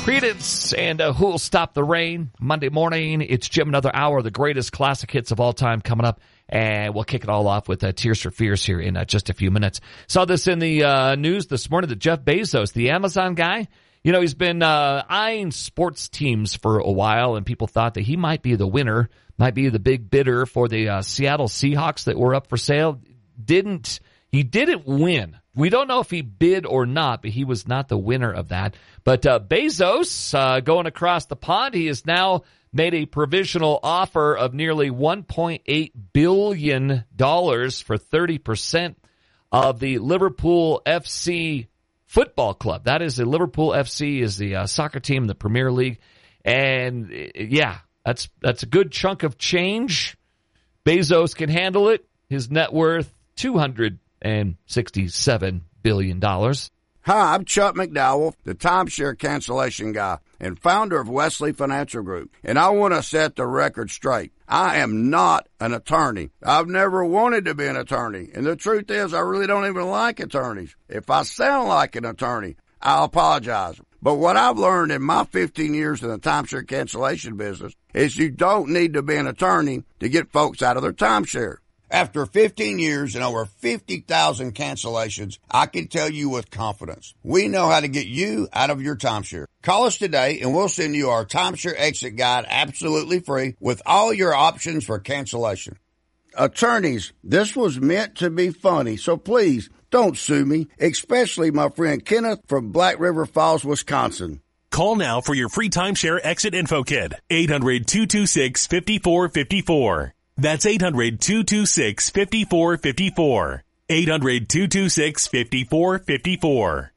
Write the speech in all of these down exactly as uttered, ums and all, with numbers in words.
Creedence and uh, Who'll Stop the Rain. Monday morning, it's Jim, another hour of the greatest classic hits of all time coming up. And we'll kick it all off with uh, Tears for Fears here in uh, just a few minutes. Saw this in the uh, news this morning that Jeff Bezos, the Amazon guy, you know, he's been uh, eyeing sports teams for a while, and people thought that he might be the winner, might be the big bidder for the uh, Seattle Seahawks that were up for sale. Didn't, he didn't win. We don't know if he bid or not, but he was not the winner of that. But uh, Bezos, uh, going across the pond, he has now made a provisional offer of nearly one point eight billion dollars for thirty percent of the Liverpool F C football club. That is, the Liverpool F C is the uh, soccer team in the Premier League. And, yeah, that's that's a good chunk of change. Bezos can handle it. His net worth, two hundred sixty-seven billion dollars. Hi, I'm Chuck McDowell, the timeshare cancellation guy and founder of Wesley Financial Group, and I want to set the record straight. I am not an attorney. I've never wanted to be an attorney, and the truth is I really don't even like attorneys. If I sound like an attorney, I apologize. But what I've learned in my fifteen years in the timeshare cancellation business is you don't need to be an attorney to get folks out of their timeshare. After fifteen years and over fifty thousand cancellations, I can tell you with confidence, we know how to get you out of your timeshare. Call us today and we'll send you our timeshare exit guide absolutely free with all your options for cancellation. Attorneys, this was meant to be funny, so please don't sue me, especially my friend Kenneth from Black River Falls, Wisconsin. Call now for your free timeshare exit info kit. eight hundred, two two six, five four five four. That's eight hundred, two two six, five four five four. eight hundred, two two six, five four five four.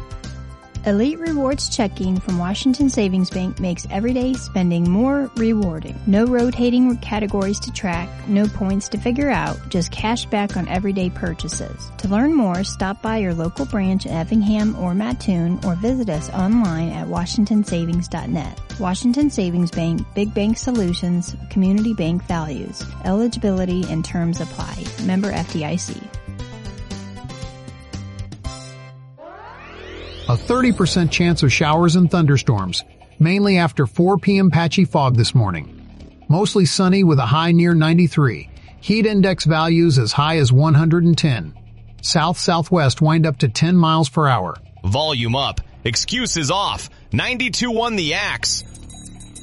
Elite Rewards Checking from Washington Savings Bank makes everyday spending more rewarding. No rotating categories to track, no points to figure out, just cash back on everyday purchases. To learn more, stop by your local branch in Effingham or Mattoon or visit us online at washington savings dot net. Washington Savings Bank, Big Bank Solutions, Community Bank Values. Eligibility and terms apply. Member F D I C. A thirty percent chance of showers and thunderstorms, mainly after four p.m. patchy fog this morning. Mostly sunny with a high near ninety-three. Heat index values as high as one hundred ten. South-southwest wind up to ten miles per hour. Volume up. Excuses off. ninety-two point one The Axe.